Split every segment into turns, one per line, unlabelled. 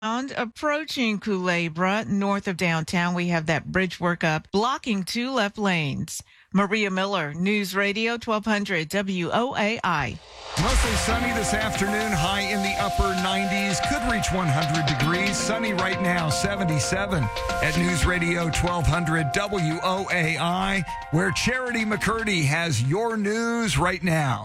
Approaching Culebra, north of downtown, we have that bridge work up, blocking two left lanes. Maria Miller, News Radio 1200 WOAI.
Mostly sunny this afternoon, high in the upper 90s, could reach 100 degrees. Sunny right now, 77 at News Radio 1200 WOAI, where Charity McCurdy has your news right now.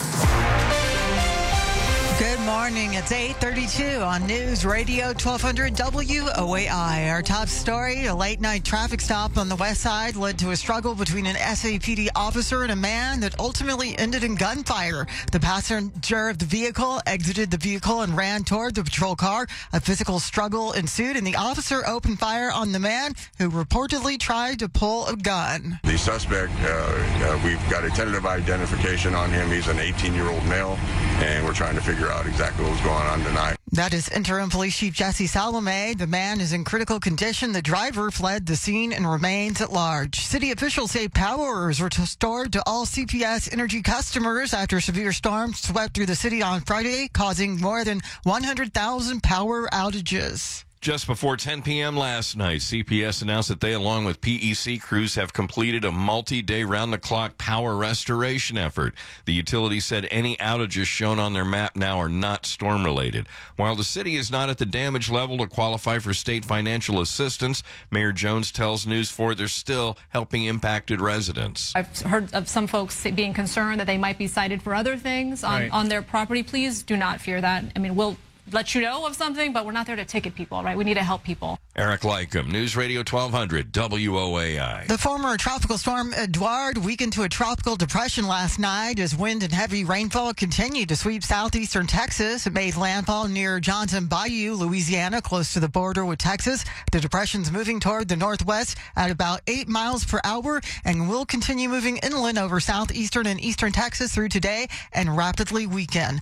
Good morning. It's 8:32 on News Radio 1200 WOAI. Our top story, a late-night traffic stop on the west side led to a struggle between an SAPD officer and a man that ultimately ended in gunfire. The passenger of the vehicle exited the vehicle and ran toward the patrol car. A physical struggle ensued, and the officer opened fire on the man who reportedly tried to pull a gun.
The suspect, we've got a tentative identification on him. He's an 18-year-old male, and we're trying to figure out exactly what was going on tonight.
That is Interim Police Chief Jesse Salome. The man is in critical condition. The driver fled the scene and remains at large. City officials say power is restored to all CPS Energy customers after severe storms swept through the city on Friday, causing more than 100,000 power outages.
Just before 10 p.m. last night, CPS announced that they, along with PEC crews, have completed a multi-day round-the-clock power restoration effort. The utility said any outages shown on their map now are not storm-related. While the city is not at the damage level to qualify for state financial assistance, Mayor Jones tells News 4 they're still helping impacted residents.
I've heard of some folks being concerned that they might be cited for other things on their property. Please do not fear that. I mean, we'll let you know of something, but we're not there to ticket people, right? We need to help people.
Eric Lycum, News Radio 1200 WOAI.
The former tropical storm Edouard weakened to a tropical depression last night as wind and heavy rainfall continued to sweep southeastern Texas. It made landfall near Johnson Bayou, Louisiana, close to the border with Texas. The depression's moving toward the northwest at about 8 miles per hour and will continue moving inland over southeastern and eastern Texas through today and rapidly weaken.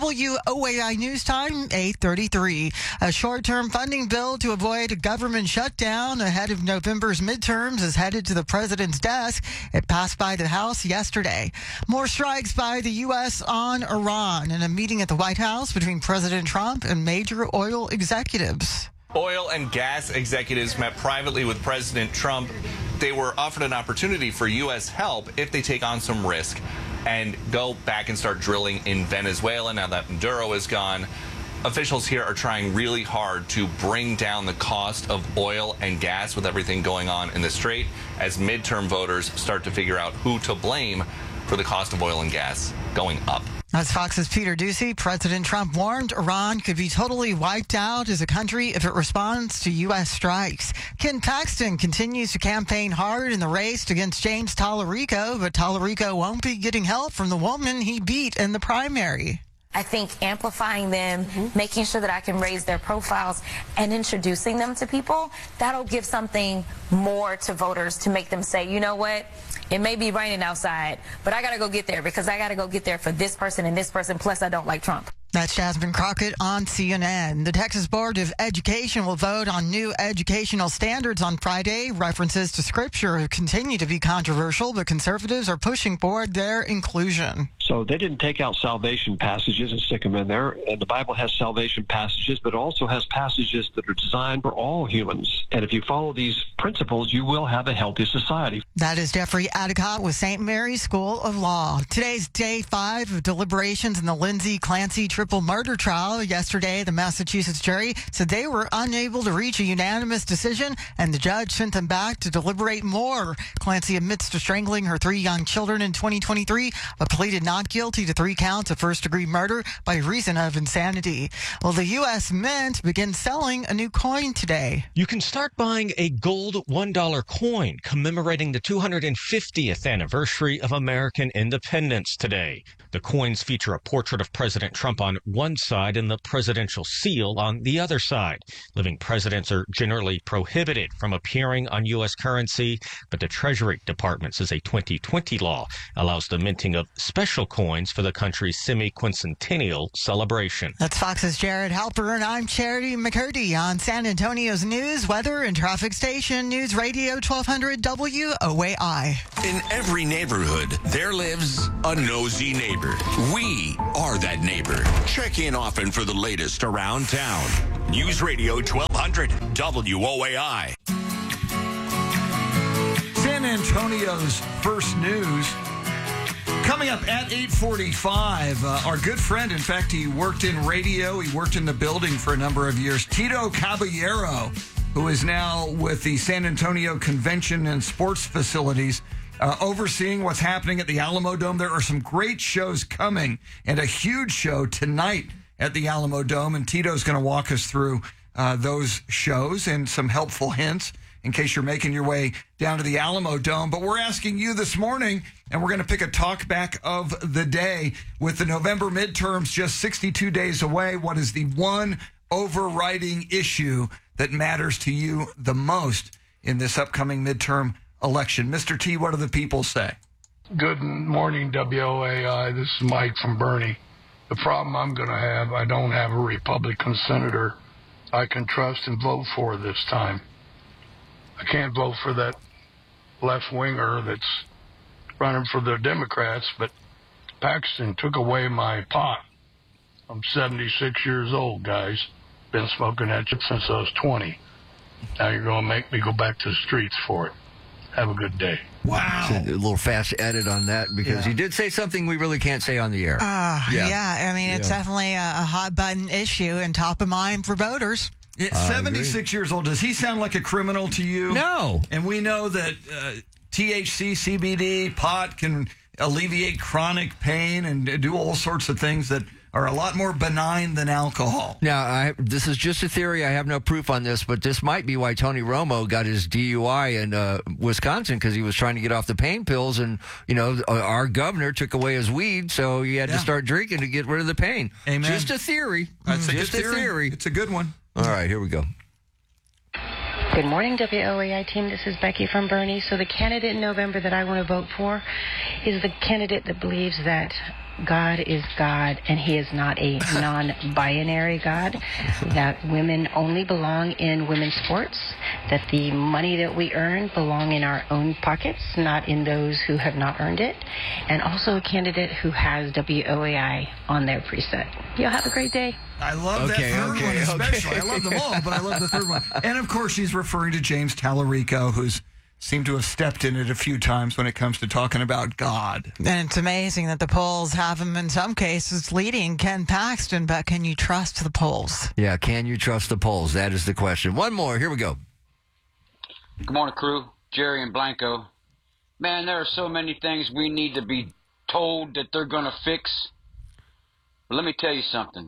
WOAI News Time, 8:33. A short-term funding bill to avoid a government shutdown ahead of November's midterms is headed to the president's desk. It passed by the House yesterday. More strikes by the U.S. on Iran in a meeting at the White House between President Trump and major oil executives.
Oil and gas executives met privately with President Trump. They were offered an opportunity for U.S. help if they take on some risk and go back and start drilling in Venezuela now that Maduro is gone. Officials here are trying really hard to bring down the cost of oil and gas with everything going on in the Strait as midterm voters start to figure out who to blame for the cost of oil and gas going up.
That's Fox's Peter Doocy. President Trump warned Iran could be totally wiped out as a country if it responds to U.S. strikes. Ken Paxton continues to campaign hard in the race against James Tallarico, but Tallarico won't be getting help from the woman he beat in the primary.
I think amplifying them, making sure that I can raise their profiles and introducing them to people, that'll give something more to voters to make them say, you know what, it may be raining outside, but I got to go get there because I got to go get there for this person and this person, plus I don't like Trump.
That's Jasmine Crockett on CNN. The Texas Board of Education will vote on new educational standards on Friday. References to Scripture continue to be controversial, but conservatives are pushing forward their inclusion.
So they didn't take out salvation passages and stick them in there. And the Bible has salvation passages, but it also has passages that are designed for all humans. And if you follow these principles, you will have a healthy society.
That is Jeffrey Adicott with St. Mary's School of Law. Today's day 5 of deliberations in the Lindsay Clancy triple murder trial. Yesterday, the Massachusetts jury said they were unable to reach a unanimous decision, and the judge sent them back to deliberate more. Clancy admits to strangling her 3 young children in 2023, but pleaded not guilty to 3 counts of first-degree murder by reason of insanity. Well, the U.S. Mint begins selling a new coin today.
You can start buying a gold $1 coin commemorating the 250th anniversary of American independence today. The coins feature a portrait of President Trump on one side and the presidential seal on the other side. Living presidents are generally prohibited from appearing on U.S. currency, but the Treasury Department says a 2020 law allows the minting of special coins for the country's semi-quincentennial celebration.
That's Fox's Jared Halper, and I'm Charity McCurdy on San Antonio's news, weather, and traffic station, News Radio 1200 WOAI.
In every neighborhood, there lives a nosy neighbor. We are that neighbor. Check in often for the latest around town. News Radio 1200 WOAI.
San Antonio's first news. Coming up at 8:45, our good friend, in fact, he worked in radio, he worked in the building for a number of years, Tito Caballero, who is now with the San Antonio Convention and Sports Facilities, overseeing what's happening at the Alamo Dome. There are some great shows coming and a huge show tonight at the Alamo Dome, and Tito's going to walk us through those shows and some helpful hints in case you're making your way down to the Alamo Dome. But we're asking you this morning, and we're going to pick a talkback of the day. With the November midterms just 62 days away, what is the one overriding issue that matters to you the most in this upcoming midterm election? Mr. T, what do the people say?
Good morning, WOAI. This is Mike from Bernie. The problem I'm going to have, I don't have a Republican senator I can trust and vote for this time. I can't vote for that left-winger that's running for the Democrats, but Paxton took away my pot. I'm 76 years old, guys. Been smoking that shit since I was 20. Now you're going to make me go back to the streets for it. Have a good day.
Wow.
A little fast edit on that because you did say something we really can't say on the air.
I mean, it's definitely a hot button issue and top of mind for voters.
76 years old. Does he sound like a criminal to you?
No.
And we know that THC, CBD, pot can alleviate chronic pain and do all sorts of things that are a lot more benign than alcohol.
Now, this is just a theory. I have no proof on this, but this might be why Tony Romo got his DUI in Wisconsin, because he was trying to get off the pain pills, and, you know, our governor took away his weed, so he had to start drinking to get rid of the pain.
Amen.
Just a theory.
That's
just a theory.
It's a good one.
All right, here we go.
Good morning, WOAI team. This is Becky from Bernie. So the candidate in November that I want to vote for is the candidate that believes that God is God and he is not a non-binary God, that women only belong in women's sports, that the money that we earn belong in our own pockets, not in those who have not earned it, and also a candidate who has WOAI on their preset. Y'all have a great day.
I love that third one especially. I love them all, but I love the third one. And, of course, she's referring to James Tallarico, who's seemed to have stepped in it a few times when it comes to talking about God.
And it's amazing that the polls have him, in some cases, leading Ken Paxton, but can you trust the polls?
Yeah, can you trust the polls? That is the question. One more. Here we go.
Good morning, crew. Jerry and Blanco. Man, there are so many things we need to be told that they're going to fix. But let me tell you something.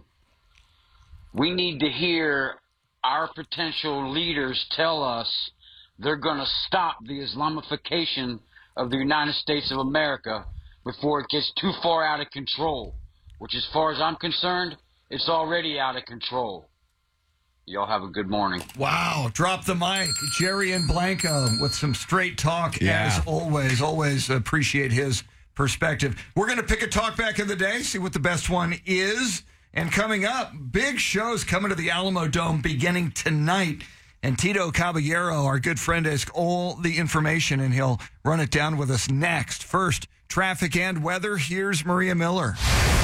We need to hear our potential leaders tell us they're going to stop the Islamification of the United States of America before it gets too far out of control, which, as far as I'm concerned, it's already out of control. Y'all have a good morning.
Wow. Drop the mic. Jerry and Blanco with some straight talk, as always. Always appreciate his perspective. We're going to pick a talkback of the day, see what the best one is. And coming up, big shows coming to the Alamo Dome beginning tonight. And Tito Caballero, our good friend, has all the information, and he'll run it down with us next. First, traffic and weather. Here's Maria Miller.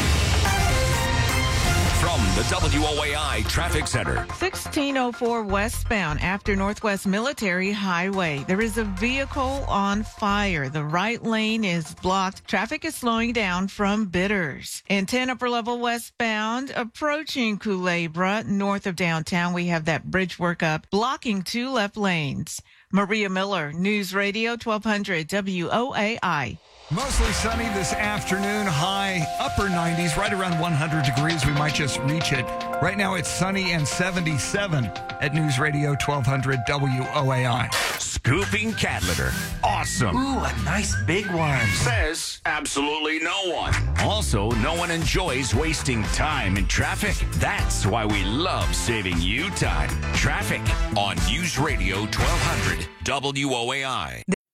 From the WOAI Traffic Center.
1604 westbound after Northwest Military Highway. There is a vehicle on fire. The right lane is blocked. Traffic is slowing down from Bitters. And 10 upper level westbound approaching Culebra. North of downtown, we have that bridge work up, blocking 2 left lanes. Maria Miller, News Radio 1200 WOAI.
Mostly sunny this afternoon, high upper 90s, right around 100 degrees. We might just reach it. Right now it's sunny and 77 at News Radio 1200 WOAI.
Scooping cat litter. Awesome.
Ooh, a nice big one.
Says absolutely no one. Also, no one enjoys wasting time in traffic. That's why we love saving you time. Traffic on News Radio 1200 WOAI.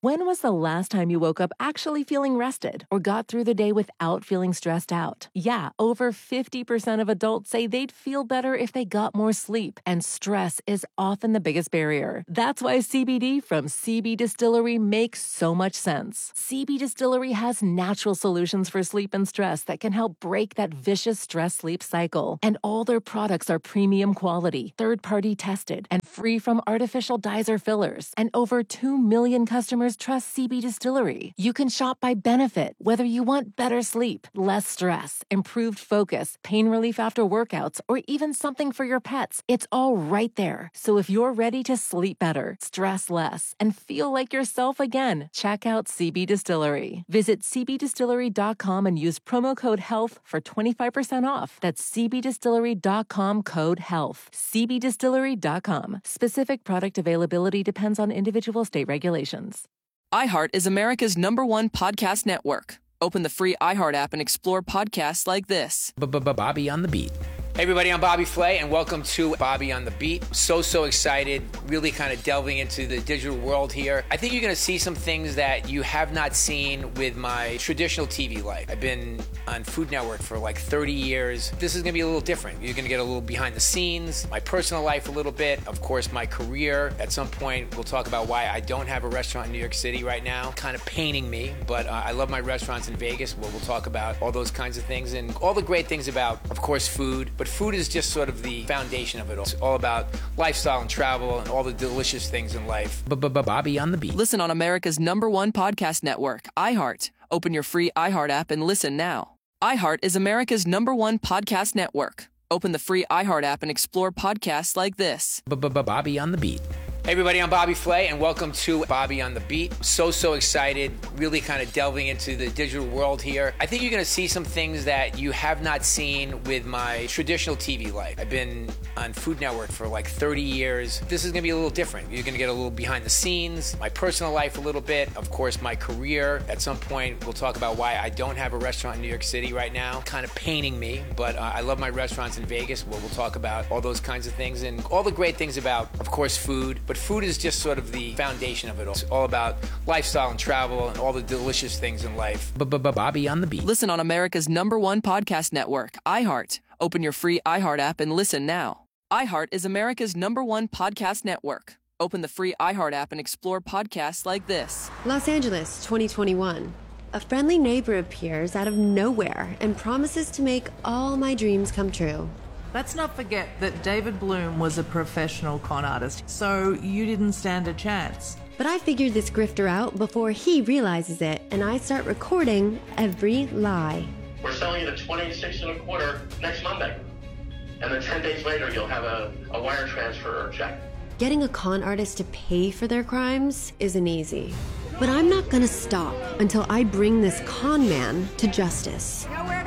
When was the last time you woke up actually feeling rested or got through the day without feeling stressed out? Yeah, over 50% of adults say they'd feel better if they got more sleep, and stress is often the biggest barrier. That's why CBD from CB Distillery makes so much sense. CB Distillery has natural solutions for sleep and stress that can help break that vicious stress-sleep cycle. And all their products are premium quality, third-party tested, and free from artificial dyes or fillers. And over 2 million customers trust CB Distillery. You can shop by benefit, whether you want better sleep, less stress, improved focus, pain relief after workouts, or even something for your pets. It's all right there. So if you're ready to sleep better, stress less, and feel like yourself again, check out CB Distillery. Visit cbdistillery.com and use promo code HEALTH for 25% off. That's cbdistillery.com, code HEALTH. cbdistillery.com. Specific product availability depends on individual state regulations.
iHeart is America's #1 podcast network. Open the free iHeart app and explore podcasts like this.
Bobby on the Beat. Hey everybody, I'm Bobby Flay, and welcome to Bobby on the Beat. So excited, really kind of delving into the digital world here. I think you're going to see some things that you have not seen with my traditional TV life. I've been on Food Network for like 30 years. This is going to be a little different. You're going to get a little behind the scenes, my personal life a little bit, of course my career. At some point, we'll talk about why I don't have a restaurant in New York City right now. Kind of paining me, but I love my restaurants in Vegas. We'll talk about all those kinds of things and all the great things about, of course, food. But food is just sort of the foundation of it all. It's all about lifestyle and travel and all the delicious things in life. Bobby on the Beat.
Listen on America's #1 podcast network, iHeart. Open your free iHeart app and listen now. iHeart is America's #1 podcast network. Open the free iHeart app and explore podcasts like this.
Bobby on the Beat. Hey everybody, I'm Bobby Flay, and welcome to Bobby on the Beat. So excited, really kind of delving into the digital world here. I think you're going to see some things that you have not seen with my traditional TV life. I've been on Food Network for like 30 years. This is going to be a little different. You're going to get a little behind the scenes, my personal life a little bit, of course my career. At some point, we'll talk about why I don't have a restaurant in New York City right now. Kind of paining me, but I love my restaurants in Vegas. We'll talk about all those kinds of things and all the great things about, of course, food. But food is just sort of the foundation of it all. It's all about lifestyle and travel and all the delicious things in life. Bobby on the Beat.
Listen on America's #1 podcast network, iHeart. Open your free iHeart app and listen now. iHeart is America's #1 podcast network. Open the free iHeart app and explore podcasts like this.
Los Angeles, 2021. A friendly neighbor appears out of nowhere and promises to make all my dreams come true.
Let's not forget that David Bloom was a professional con artist, so you didn't stand a chance.
But I figured this grifter out before he realizes it, and I start recording every lie.
We're selling it at $26 1/4 next Monday. And then 10 days later, you'll have a wire transfer or check.
Getting a con artist to pay for their crimes isn't easy. But I'm not gonna stop until I bring this con man to justice.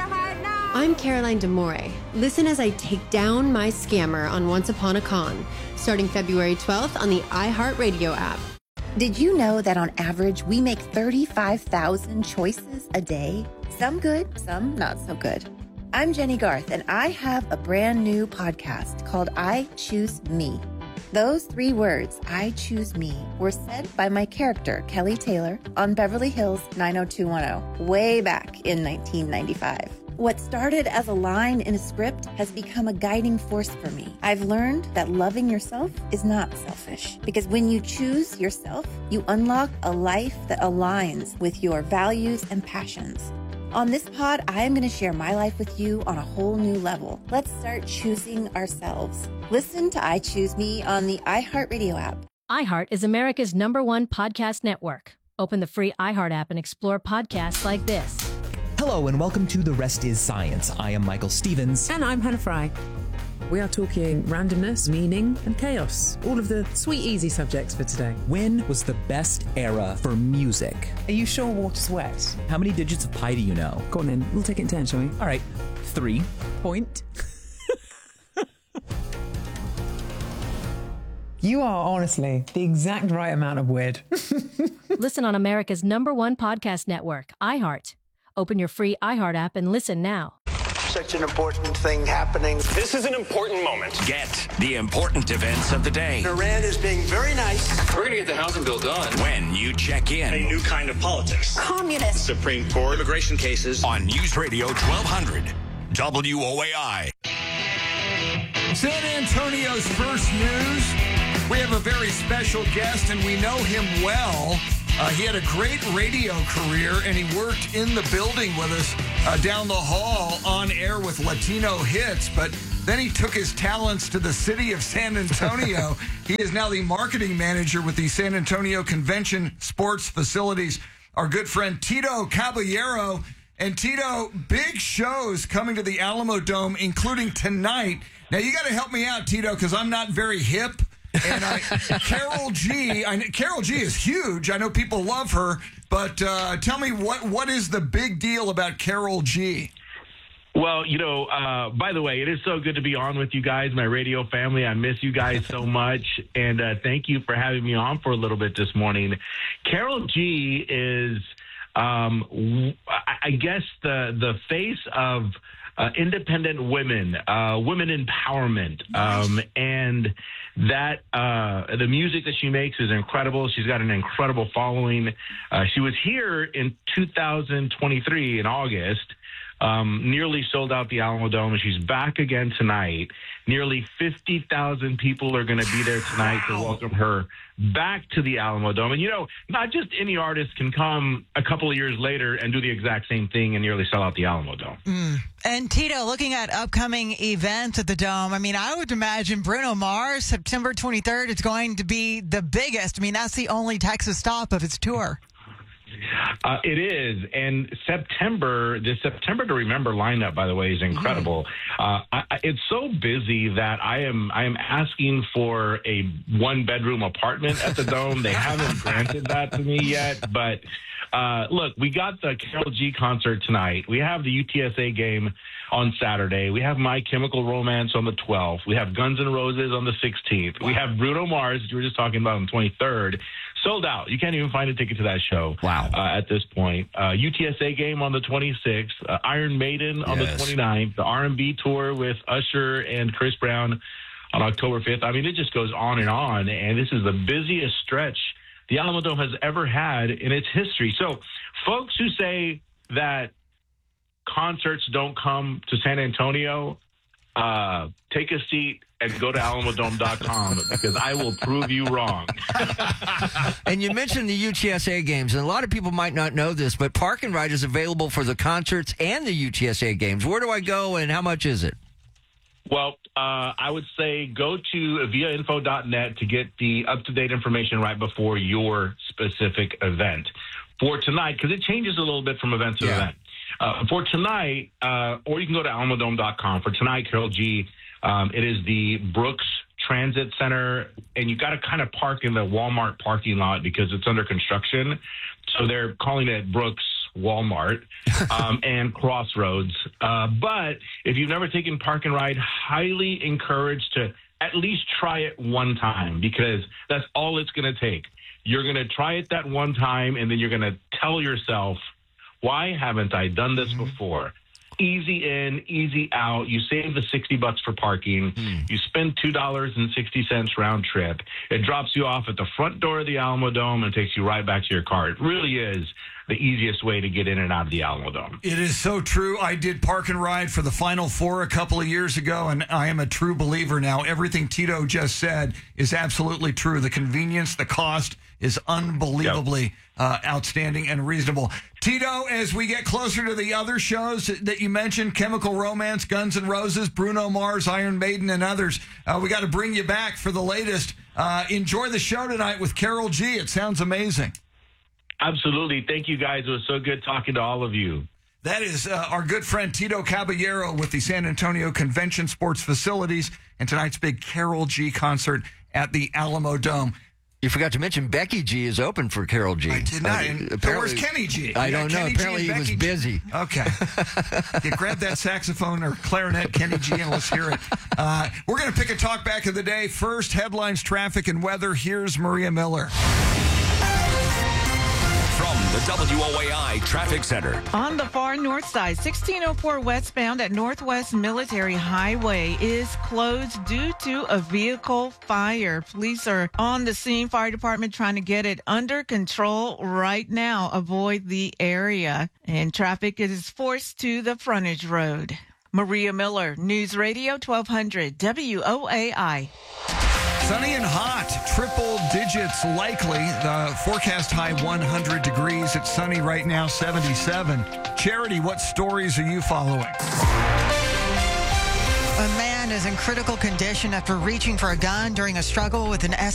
I'm Caroline DeMore. Listen as I take down my scammer on Once Upon a Con, starting February 12th on the iHeartRadio app.
Did you know that on average, we make 35,000 choices a day? Some good, some not so good. I'm Jenny Garth, and I have a brand new podcast called I Choose Me. Those 3 words, I choose me, were said by my character, Kelly Taylor, on Beverly Hills 90210, way back in 1995. What started as a line in a script has become a guiding force for me. I've learned that loving yourself is not selfish, because when you choose yourself, you unlock a life that aligns with your values and passions. On this pod, I am going to share my life with you on a whole new level. Let's start choosing ourselves. Listen to I Choose Me on the iHeartRadio app.
iHeart is America's #1 podcast network. Open the free iHeart app and explore podcasts like this.
Hello and welcome to The Rest is Science. I am Michael Stevens.
And I'm Hannah Fry. We are talking randomness, meaning, and chaos. All of the sweet, easy subjects for today.
When was the best era for music?
Are you sure water's wet?
How many digits of pi do you know?
Go on then. We'll take it in turn, shall we?
All right. 3.
Point. You are honestly the exact right amount of weird.
Listen on America's #1 podcast network, iHeart. Open your free iHeart app and listen now.
such an important thing happening.
This is an important moment. Get the important events of the day.
Iran is being very nice.
We're going to get the housing bill done when you check in.
A new kind of politics.
Communist.
Supreme Court. Immigration cases. On News Radio 1200. WOAI.
San Antonio's First News. We have a very special guest, and we know him well. He had a great radio career, and he worked in the building with us down the hall on air with Latino hits, but then he took his talents to the city of San Antonio. He is now the marketing manager with the San Antonio Convention Sports Facilities. Our good friend Tito Caballero. And Tito, big shows coming to the Alamo Dome, including tonight. Now, you got to help me out, Tito, because I'm not very hip. And Carol G. Carol G is huge. I know people love her. But tell me, what is the big deal about Carol G?
Well, by the way, it is so good to be on with you guys, my radio family. I miss you guys so much. And thank you for having me on for a little bit this morning. Carol G is... I guess the face of independent women, women empowerment, and that the music that she makes is incredible. She's got an incredible following. She was here in 2023 in August. Nearly sold out the Alamo Dome, and she's back again tonight. Nearly 50,000 people are going to be there tonight to welcome her back to the Alamo Dome. And, not just any artist can come a couple of years later and do the exact same thing and nearly sell out the Alamo Dome.
And, Tito, looking at upcoming events at the Dome, I would imagine Bruno Mars, September 23rd, is going to be the biggest. That's the only Texas stop of its tour.
It is, and this September to Remember lineup, by the way, is incredible. It's so busy that I am asking for a one-bedroom apartment at the Dome. They haven't granted that to me yet, but look, we got the Carol G concert tonight. We have the UTSA game on Saturday. We have My Chemical Romance on the 12th. We have Guns N' Roses on the 16th. We have Bruno Mars, that you were just talking about, on the 23rd. Sold out. You can't even find a ticket to that show.
Wow.
At this point. UTSA game on the 26th. Iron Maiden on the 29th. The R&B tour with Usher and Chris Brown on October 5th. It just goes on. And this is the busiest stretch the Alamo Dome has ever had in its history. So folks who say that concerts don't come to San Antonio, take a seat and go to alamodome.com because I will prove you wrong.
And you mentioned the UTSA games, and a lot of people might not know this, but Park and Ride is available for the concerts and the UTSA games. Where do I go, and how much is it?
Well, I would say go to viainfo.net to get the up-to-date information right before your specific event. For tonight, because it changes a little bit from event to event. For tonight, or you can go to alamodome.com. For tonight, Carol G., it is the Brooks Transit Center, and you got to kind of park in the Walmart parking lot because it's under construction. So they're calling it Brooks Walmart and Crossroads. But if you've never taken Park and Ride, highly encouraged to at least try it one time because that's all it's going to take. You're going to try it that one time, and then you're going to tell yourself, why haven't I done this before? Easy in, easy out. You save the $60 for parking. You spend $2.60 round trip. It drops you off at the front door of the Alamo Dome and takes you right back to your car. It really is the easiest way to get in and out of the Alamo Dome.
It is so true. I did Park and Ride for the Final Four a couple of years ago, and I am a true believer now. Everything Tito just said is absolutely true. The convenience, the cost is unbelievably outstanding and reasonable. Tito, as we get closer to the other shows that you mentioned, Chemical Romance, Guns N' Roses, Bruno Mars, Iron Maiden, and others, we got to bring you back for the latest. Enjoy the show tonight with Carol G. It sounds amazing.
Absolutely. Thank you, guys. It was so good talking to all of you.
That is our good friend Tito Caballero with the San Antonio Convention Sports Facilities and tonight's big Carol G concert at the Alamo Dome.
You forgot to mention Becky G is open for Carol G.
I did not. Where's Kenny G?
I don't know. Apparently he was busy.
Okay. Grab that saxophone or clarinet, Kenny G, and let's hear it. We're going to pick a talk back of the day. First, headlines, traffic, and weather. Here's Maria Miller.
From the WOAI Traffic Center.
On the far north side, 1604 westbound at Northwest Military Highway is closed due to a vehicle fire. Police are on the scene. Fire department trying to get it under control right now. Avoid the area. And traffic is forced to the frontage road. Maria Miller, News Radio 1200 WOAI.
Sunny and hot, triple digits likely. The forecast high 100 degrees. It's sunny right now, 77. Charity, what stories are you following?
A man is in critical condition after reaching for a gun during a struggle with an